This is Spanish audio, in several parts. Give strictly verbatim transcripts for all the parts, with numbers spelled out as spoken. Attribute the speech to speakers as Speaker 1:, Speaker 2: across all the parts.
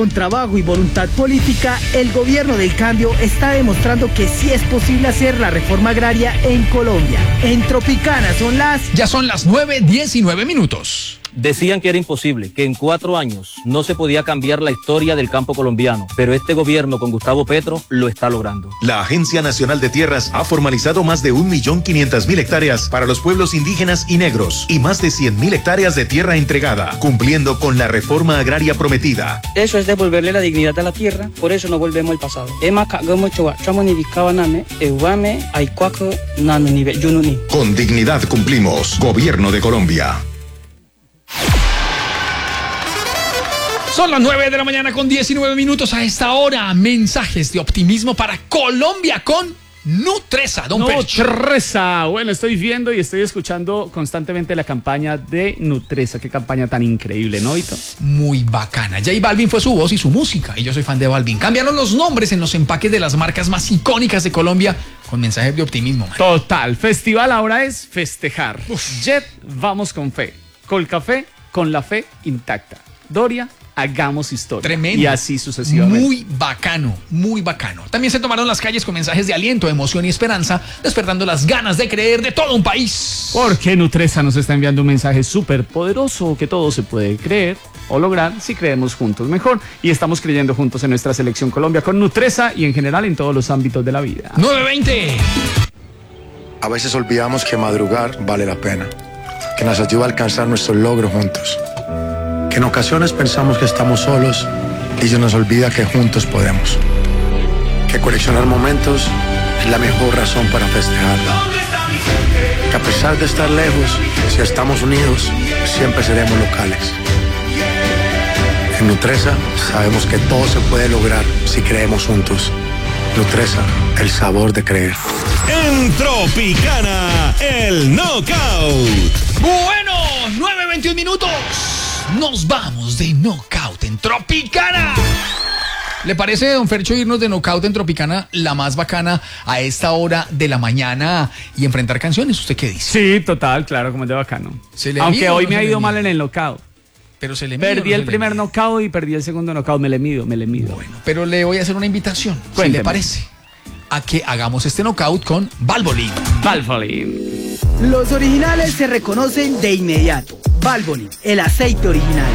Speaker 1: Con trabajo y voluntad política, el gobierno del cambio está demostrando que sí es posible hacer la reforma agraria en Colombia. En Tropicana son las...
Speaker 2: Ya son las nueve diecinueve minutos.
Speaker 3: Decían que era imposible, que en cuatro años no se podía cambiar la historia del campo colombiano, pero este gobierno con Gustavo Petro lo está logrando.
Speaker 4: La Agencia Nacional de Tierras ha formalizado más de un millón quinientas mil hectáreas para los pueblos indígenas y negros y más de cien mil hectáreas de tierra entregada, cumpliendo con la reforma agraria prometida.
Speaker 5: Eso es devolverle la dignidad a la tierra, por eso no volvemos al pasado.
Speaker 4: Con dignidad cumplimos. Gobierno de Colombia.
Speaker 2: Son las nueve de la mañana con diecinueve minutos. A esta hora, mensajes de optimismo para Colombia con Nutresa, don Fercho.
Speaker 6: Nutresa. Bueno, estoy viendo y estoy escuchando constantemente la campaña de Nutresa. Qué campaña tan increíble, ¿no, Vito?
Speaker 2: Muy bacana. J Balvin fue su voz y su música, y yo soy fan de Balvin. Cambiaron los nombres en los empaques de las marcas más icónicas de Colombia con mensajes de optimismo, man.
Speaker 6: Total. Festival ahora es festejar. Uf. Jet, vamos con fe. Colcafé, con la fe intacta. Doria, hagamos historia.
Speaker 2: Tremendo.
Speaker 6: Y así sucesivamente.
Speaker 2: Muy bacano, muy bacano. También se tomaron las calles con mensajes de aliento, emoción y esperanza, despertando las ganas de creer de todo un país.
Speaker 6: Porque Nutresa nos está enviando un mensaje súper poderoso que todo se puede creer o lograr si creemos juntos mejor. Y estamos creyendo juntos en nuestra selección Colombia con Nutresa y en general en todos los ámbitos de la vida.
Speaker 2: nueve veinte.
Speaker 7: A veces olvidamos que madrugar vale la pena, que nos ayuda a alcanzar nuestros logros juntos. Que en ocasiones pensamos que estamos solos y se nos olvida que juntos podemos. Que coleccionar momentos es la mejor razón para festejar. Que a pesar de estar lejos, si estamos unidos, siempre seremos locales. En Nutresa sabemos que todo se puede lograr si creemos juntos. Nutresa, el sabor de creer.
Speaker 8: En Tropicana, el Knockout.
Speaker 2: Bueno, nueve veintiún minutos. Nos vamos de Knockout en Tropicana. ¿Le parece, don Fercho, irnos de Knockout en Tropicana, la más bacana, a esta hora de la mañana y enfrentar canciones? ¿Usted qué dice?
Speaker 6: Sí, total, claro, como es de bacano.
Speaker 2: ¿Se
Speaker 6: Aunque
Speaker 2: le
Speaker 6: hoy
Speaker 2: no
Speaker 6: me ha ido mal
Speaker 2: mide?
Speaker 6: en el knockout.
Speaker 2: Pero se le mide.
Speaker 6: Perdí
Speaker 2: no
Speaker 6: el
Speaker 2: se
Speaker 6: primer
Speaker 2: le mide?
Speaker 6: knockout y perdí el segundo knockout. Me le mido, me le mido.
Speaker 2: Bueno, pero le voy a hacer una invitación,
Speaker 6: Cuénteme.
Speaker 2: si le parece, a que hagamos este Knockout con Valvoline.
Speaker 6: Valvoline.
Speaker 1: Los originales se reconocen de inmediato. Valvoline, el aceite original.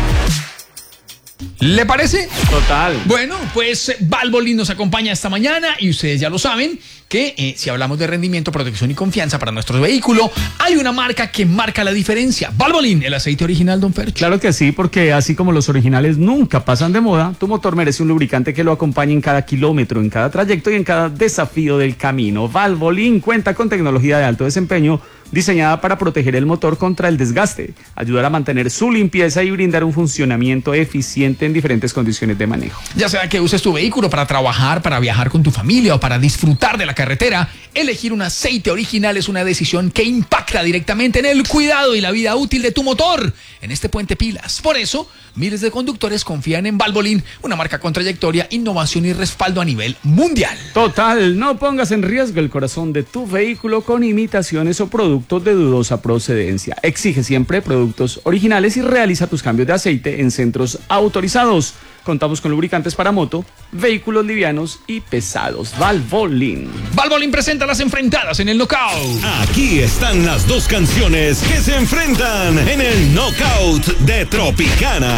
Speaker 2: ¿Le parece?
Speaker 6: Total.
Speaker 2: Bueno, pues Valvoline nos acompaña esta mañana y ustedes ya lo saben que eh, si hablamos de rendimiento, protección y confianza para nuestro vehículo, hay una marca que marca la diferencia. Valvoline, el aceite original, don Fercho.
Speaker 6: Claro que sí, porque así como los originales nunca pasan de moda, tu motor merece un lubricante que lo acompañe en cada kilómetro, en cada trayecto y en cada desafío del camino. Valvoline cuenta con tecnología de alto desempeño diseñada para proteger el motor contra el desgaste, ayudar a mantener su limpieza y brindar un funcionamiento eficiente en diferentes condiciones de manejo.
Speaker 2: Ya sea que uses tu vehículo para trabajar, para viajar con tu familia o para disfrutar de la carretera, elegir un aceite original es una decisión que impacta directamente en el cuidado y la vida útil de tu motor en este puente pilas. Por eso, miles de conductores confían en Valvoline, una marca con trayectoria, innovación y respaldo a nivel mundial.
Speaker 6: Total, no pongas en riesgo el corazón de tu vehículo con imitaciones o productos de dudosa procedencia. Exige siempre productos originales y realiza tus cambios de aceite en centros autorizados. Contamos con lubricantes para moto, vehículos livianos y pesados. Valvoline.
Speaker 2: Valvoline presenta las enfrentadas en el Knockout.
Speaker 8: Aquí están las dos canciones que se enfrentan en el Knockout de Tropicana.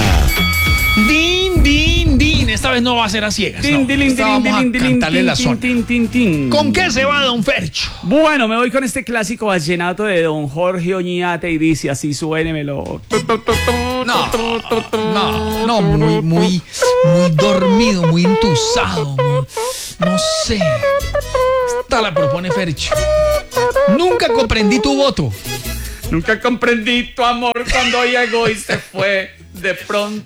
Speaker 2: Din, din, din. Esta vez no va a ser a ciegas.
Speaker 6: Tin,
Speaker 2: No.
Speaker 6: tilín,
Speaker 2: Esta
Speaker 6: tilín,
Speaker 2: vamos a
Speaker 6: tilín, tilín,
Speaker 2: cantarle la
Speaker 6: tin,
Speaker 2: zona.
Speaker 6: tin, tin, tin.
Speaker 2: ¿Con qué se va, don Fercho?
Speaker 6: Bueno, me voy con este clásico vallenato de don Jorge Oñate y dice así, suénemelo.
Speaker 2: No, no, no, muy, muy, muy dormido, muy entusado. Muy, no sé. Esta la propone Fercho. Nunca comprendí tu voto.
Speaker 6: Nunca comprendí tu amor cuando llegó y se fue de pronto.